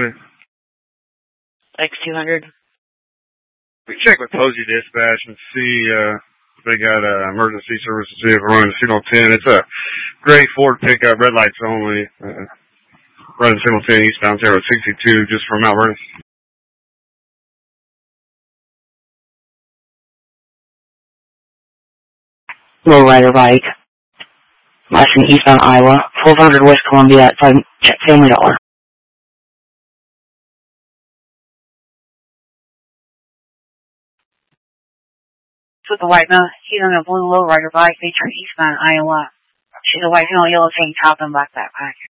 X200. We check with Posey Dispatch and see if they got emergency services, see if we're running signal 10. It's a gray Ford pickup, red lights only. Running signal 10 eastbound, 062, just from Mount Vernon. Lowrider bike. License eastbound Iowa. 1200 West Columbia at check Family Dollar. With the white male, he's on a blue lowrider bike. They turn eastbound Iowa. She's a white male, yellow tank top and black backpack.